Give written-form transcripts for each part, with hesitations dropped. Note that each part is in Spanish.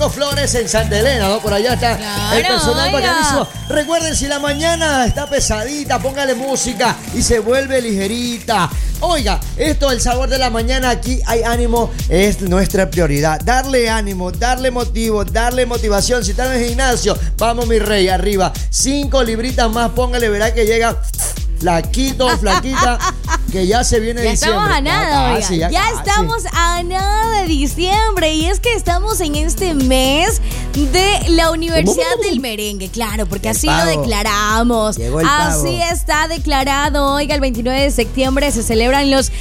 Flores en Santa Elena, ¿no? Por allá está el personal bacanísimo. Recuerden, si la mañana está pesadita, póngale música y se vuelve ligerita. Oiga, esto, el sabor de la mañana, aquí hay ánimo, es nuestra prioridad. Darle ánimo, darle motivo, darle motivación. Si está en el gimnasio, vamos mi rey, arriba. 5 libritas más, póngale, verá que llega flaquito, flaquita, que ya se viene ya diciembre. Estamos a nada, casi, ya estamos a nada de diciembre. Y es que estamos en este mes de la Universidad del Merengue. Claro, porque así lo declaramos. Así está declarado. Oiga, el 29 de septiembre se celebran los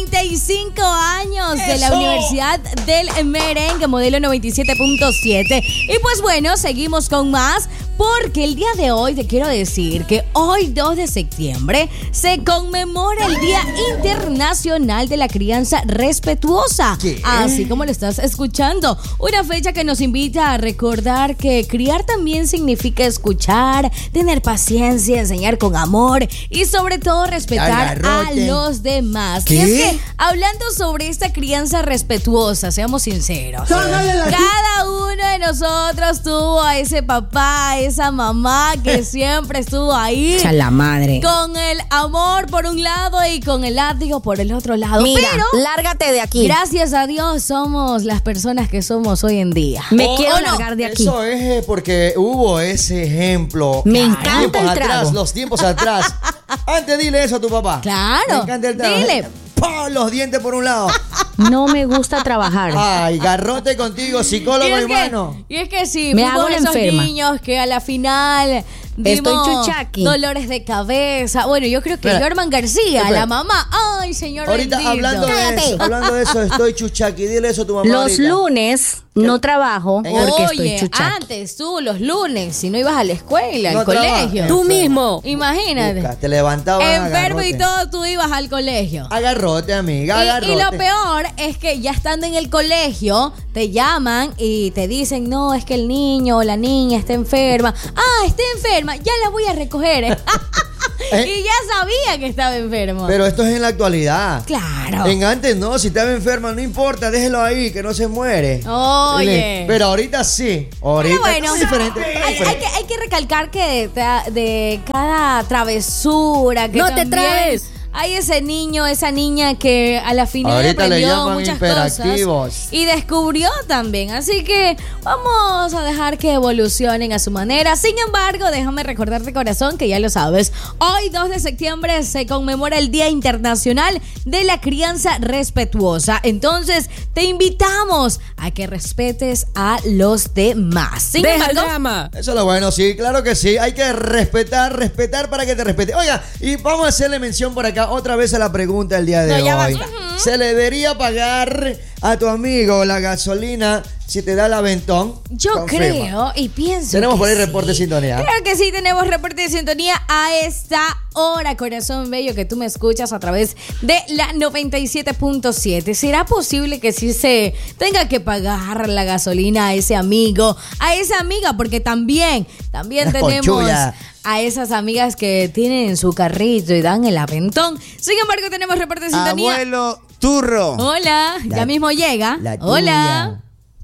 35 años de la Universidad del Merengue, modelo 97.7. Y pues bueno, seguimos con más, porque el día de hoy te quiero decir que hoy, 2 de septiembre, se conmemora el Día Internacional de la Crianza Respetuosa. ¿Qué? Así como lo estás escuchando. Una fecha que nos invita a recordar que criar también significa escuchar, tener paciencia, enseñar con amor y sobre todo respetar a los demás. ¿Qué? Y es que, hablando sobre esta crianza respetuosa, seamos sinceros, cada uno de nosotros tuvo a ese papá, a esa mamá que siempre estuvo ahí. Echa la madre. Con el amor por un lado y con el látigo por el otro lado. Mira, pero lárgate de aquí. Gracias a Dios somos las personas que somos hoy en día. Me quiero largar de aquí. Eso es porque hubo ese ejemplo. Me encanta el trago. Atrás, los tiempos atrás. Antes dile eso a tu papá. Claro. Me encanta el trago. Dile. ¡Pah! Los dientes por un lado. No me gusta trabajar. Ay, garrote contigo, psicólogo, hermano. Y es que sí, me hago la esos enferma. Niños que a la final estoy chuchaqui. Dolores de cabeza. Bueno, yo creo que Jorman García, la mamá. Ay, señor ahorita bendito. hablando de eso, estoy chuchaqui. Dile eso a tu mamá. Los ahorita. lunes no trabajo porque estoy chuchaqui. Antes tú, los lunes, si no ibas a la escuela, al colegio. Tú mismo. Imagínate. Te levantabas enfermo y todo, tú ibas al colegio. Agarrote, amiga, agarrote. Y lo peor es que ya estando en el colegio, te llaman y te dicen, no, es que el niño o la niña está enferma. Ah, está enferma, ya la voy a recoger. Y ya sabía que estaba enfermo. Pero esto es en la actualidad. Claro. En antes no, si estaba enferma, no importa, déjelo ahí, que no se muere. Oye. Pero ahorita sí. Ahorita bueno, es diferente. Hay que recalcar que de cada travesura que no te traes. Hay ese niño, esa niña que a la final ahorita aprendió le muchas hiperactivos. cosas y descubrió también. Así que vamos a dejar que evolucionen a su manera. Sin embargo, déjame recordarte, corazón, que ya lo sabes. Hoy, 2 de septiembre, se conmemora el Día Internacional de la Crianza Respetuosa. Entonces, te invitamos a que respetes a los demás. Sin embargo, eso es lo bueno, sí, claro que sí. Hay que respetar para que te respete. Oiga, y vamos a hacerle mención por acá otra vez a la pregunta del día de hoy. ¿Se le debería pagar a tu amigo la gasolina si te da el aventón? Yo creo y pienso. Tenemos que por ahí reporte de sintonía. Creo que sí, tenemos reporte de sintonía a esta hora, corazón bello, que tú me escuchas a través de la 97.7. ¿Será posible que sí se tenga que pagar la gasolina a ese amigo, a esa amiga? Porque también tenemos conchulla. a esas amigas que tienen su carrito y dan el aventón. Sin embargo, tenemos reporte de sintonía. Abuelo Turro. Hola, ya mismo llega. Hola.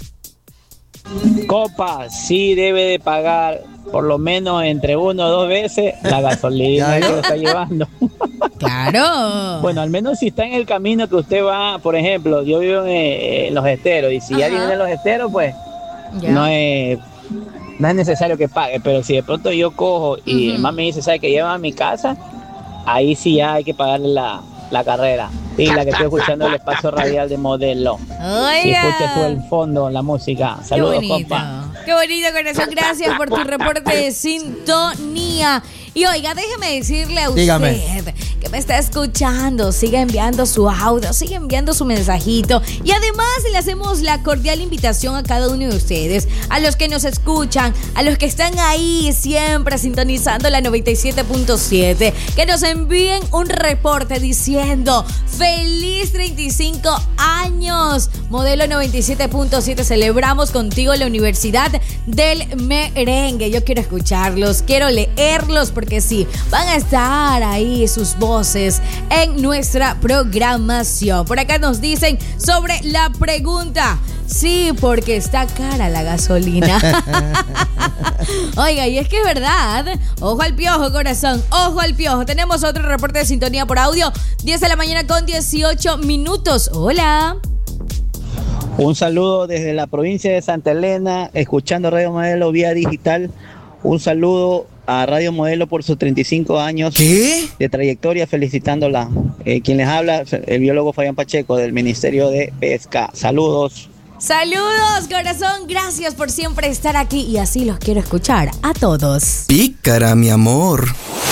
Copa, sí debe de pagar por lo menos entre 1 o 2 veces la gasolina que está llevando. Claro. Bueno, al menos si está en el camino que usted va, por ejemplo, yo vivo en Los Esteros, y si alguien viene en Los Esteros, pues no es necesario que pague, pero si de pronto yo cojo y mamá me dice, ¿sabe que lleva a mi casa? Ahí sí ya hay que pagarle la carrera. Y la que estoy escuchando el espacio radial de Modelo. Oiga. Y escucha tú el fondo, la música. Saludos, compa. Qué bonito, corazón. Gracias por tu reporte de sintonía. Y oiga, déjeme decirle a usted que me está escuchando, siga enviando su audio, siga enviando su mensajito. Y además le hacemos la cordial invitación a cada uno de ustedes, a los que nos escuchan, a los que están ahí siempre sintonizando la 97.7, que nos envíen un reporte diciendo: ¡Feliz 35 años! Modelo 97.7, celebramos contigo la Universidad del Merengue. Yo quiero escucharlos, quiero leerlos, porque sí, van a estar ahí sus voces voces en nuestra programación. Por acá nos dicen sobre la pregunta. Sí, porque está cara la gasolina. Oiga, y es que es verdad. Ojo al piojo, corazón. Ojo al piojo. Tenemos otro reporte de sintonía por audio. 10 de la mañana con 18 minutos. Hola. Un saludo desde la provincia de Santa Elena, escuchando Radio Modelo vía digital. Un saludo a Radio Modelo por sus 35 años de trayectoria, felicitándola. Quien les habla, el biólogo Fabián Pacheco del Ministerio de Pesca. Saludos. Saludos, corazón. Gracias por siempre estar aquí y así los quiero escuchar a todos. Pícara, mi amor.